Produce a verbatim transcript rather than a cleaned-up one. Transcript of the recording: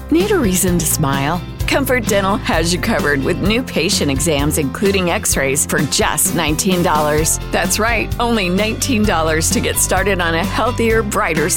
Need a reason to smile? Comfort Dental has you covered with new patient exams, including x-rays, for just nineteen dollars. That's right, only nineteen dollars to get started on a healthier, brighter